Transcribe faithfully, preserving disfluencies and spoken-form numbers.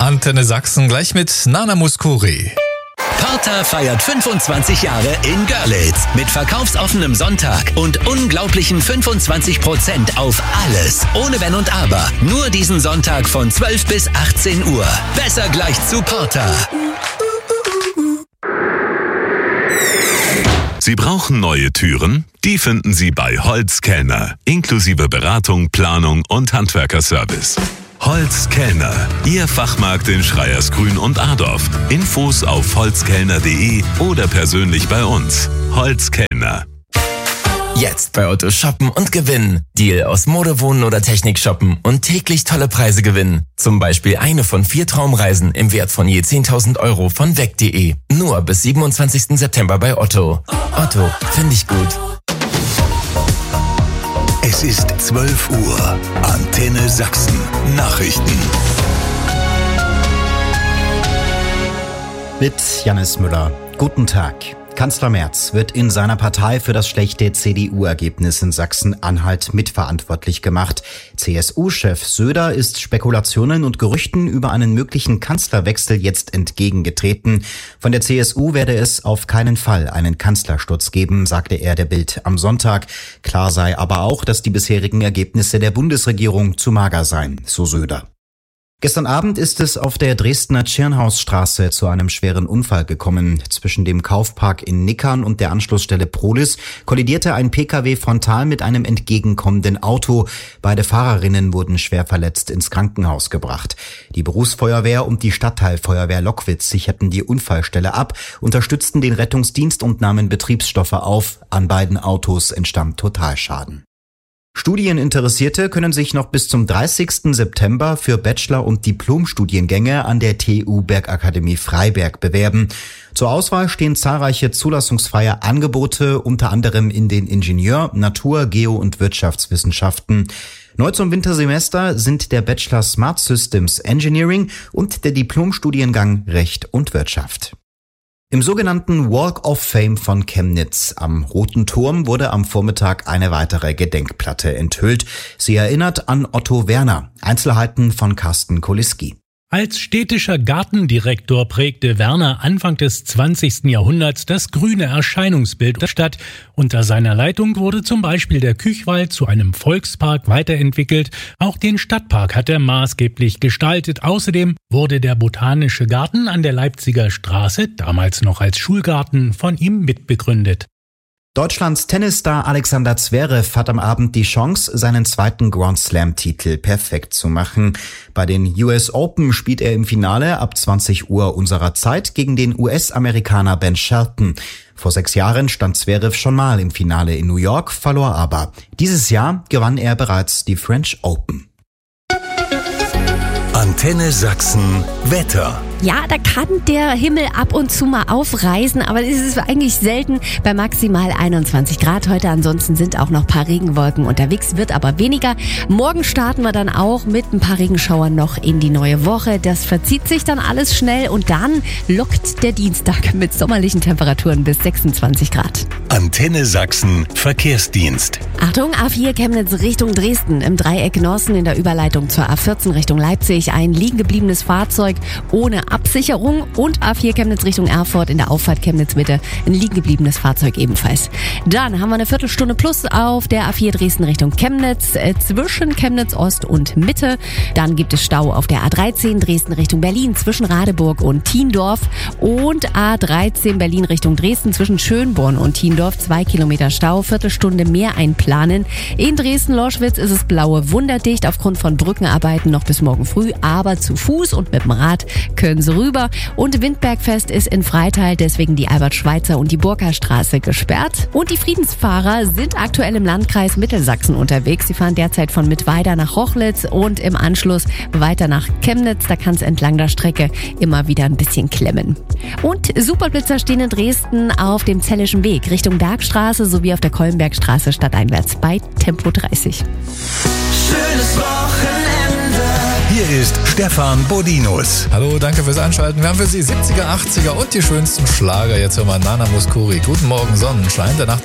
Antenne Sachsen, gleich mit Nana Mouskouri. Porter feiert fünfundzwanzig Jahre in Görlitz mit verkaufsoffenem Sonntag und unglaublichen fünfundzwanzig Prozent auf alles. Ohne Wenn und Aber. Nur diesen Sonntag von zwölf bis achtzehn Uhr. Besser gleich zu Porter. Sie brauchen neue Türen? Die finden Sie bei Holz Kellner. Inklusive Beratung, Planung und Handwerkerservice. Holz Kellner, Ihr Fachmarkt in Schreiersgrün und Adorf. Infos auf holzkellner punkt de oder persönlich bei uns. Holz Kellner. Jetzt bei Otto shoppen und gewinnen. Deal aus Mode, Wohnen oder Technik shoppen und täglich tolle Preise gewinnen. Zum Beispiel eine von vier Traumreisen im Wert von je zehntausend Euro von weg punkt de. Nur bis siebenundzwanzigsten September bei Otto. Otto, finde ich gut. Es ist zwölf Uhr. Antenne Sachsen. Nachrichten. Mit Jannis Müller. Guten Tag. Kanzler Merz wird in seiner Partei für das schlechte C D U-Ergebnis in Sachsen-Anhalt mitverantwortlich gemacht. C S U-Chef Söder ist Spekulationen und Gerüchten über einen möglichen Kanzlerwechsel jetzt entgegengetreten. Von der C S U werde es auf keinen Fall einen Kanzlersturz geben, sagte er der Bild am Sonntag. Klar sei aber auch, dass die bisherigen Ergebnisse der Bundesregierung zu mager seien, so Söder. Gestern Abend ist es auf der Dresdner Tschirnhausstraße zu einem schweren Unfall gekommen. Zwischen dem Kaufpark in Nickern und der Anschlussstelle Prolis kollidierte ein Pkw frontal mit einem entgegenkommenden Auto. Beide Fahrerinnen wurden schwer verletzt ins Krankenhaus gebracht. Die Berufsfeuerwehr und die Stadtteilfeuerwehr Lockwitz sicherten die Unfallstelle ab, unterstützten den Rettungsdienst und nahmen Betriebsstoffe auf. An beiden Autos entstand Totalschaden. Studieninteressierte können sich noch bis zum dreißigsten September für Bachelor- und Diplomstudiengänge an der T U Bergakademie Freiberg bewerben. Zur Auswahl stehen zahlreiche zulassungsfreie Angebote, unter anderem in den Ingenieur-, Natur-, Geo- und Wirtschaftswissenschaften. Neu zum Wintersemester sind der Bachelor Smart Systems Engineering und der Diplomstudiengang Recht und Wirtschaft. Im sogenannten Walk of Fame von Chemnitz am Roten Turm wurde am Vormittag eine weitere Gedenkplatte enthüllt. Sie erinnert an Otto Werner. Einzelheiten von Carsten Koliski. Als städtischer Gartendirektor prägte Werner Anfang des zwanzigsten Jahrhunderts das grüne Erscheinungsbild der Stadt. Unter seiner Leitung wurde zum Beispiel der Küchwald zu einem Volkspark weiterentwickelt. Auch den Stadtpark hat er maßgeblich gestaltet. Außerdem wurde der Botanische Garten an der Leipziger Straße, damals noch als Schulgarten, von ihm mitbegründet. Deutschlands Tennisstar Alexander Zverev hat am Abend die Chance, seinen zweiten Grand Slam-Titel perfekt zu machen. Bei den U S Open spielt er im Finale ab zwanzig Uhr unserer Zeit gegen den U S-Amerikaner Ben Shelton. Vor sechs Jahren stand Zverev schon mal im Finale in New York, verlor aber. Dieses Jahr gewann er bereits die French Open. Antenne Sachsen Wetter. Ja, da kann der Himmel ab und zu mal aufreißen, aber es ist eigentlich selten bei maximal einundzwanzig Grad heute. Ansonsten sind auch noch ein paar Regenwolken unterwegs, wird aber weniger. Morgen starten wir dann auch mit ein paar Regenschauern noch in die neue Woche. Das verzieht sich dann alles schnell und dann lockt der Dienstag mit sommerlichen Temperaturen bis sechsundzwanzig Grad. Antenne Sachsen Verkehrsdienst. Achtung, A vier Chemnitz Richtung Dresden. Im Dreieck Norsen in der Überleitung zur A vierzehn Richtung Leipzig ein liegen gebliebenes Fahrzeug ohne Absicherung und A vier Chemnitz Richtung Erfurt in der Auffahrt Chemnitz Mitte ein liegen gebliebenes Fahrzeug ebenfalls. Dann haben wir eine Viertelstunde plus auf der A vier Dresden Richtung Chemnitz äh, zwischen Chemnitz Ost und Mitte. Dann gibt es Stau auf der A dreizehn Dresden Richtung Berlin zwischen Radeburg und Thiendorf und A dreizehn Berlin Richtung Dresden zwischen Schönborn und Thiendorf. Zwei Kilometer Stau, Viertelstunde mehr einplanen. In Dresden-Loschwitz ist es blaue wunderdicht aufgrund von Brückenarbeiten noch bis morgen früh, aber zu Fuß und mit dem Rad können Sie rüber. Und Windbergfest ist in Freital, deswegen die Albert-Schweitzer und die Burka-Straße gesperrt. Und die Friedensfahrer sind aktuell im Landkreis Mittelsachsen unterwegs. Sie fahren derzeit von Mittweida nach Rochlitz und im Anschluss weiter nach Chemnitz. Da kann es entlang der Strecke immer wieder ein bisschen klemmen. Und Superblitzer stehen in Dresden auf dem Zellischen Weg Richtung Bergstraße sowie auf der Kollenbergstraße stadteinwärts bei Tempo dreißig. Schönes Wochenende. Hier ist Stefan Bodinus. Hallo, danke fürs Einschalten. Wir haben für Sie siebziger, achtziger und die schönsten Schlager. Jetzt hören wir Nana Mouskouri. Guten Morgen, Sonnenschein. Der Nacht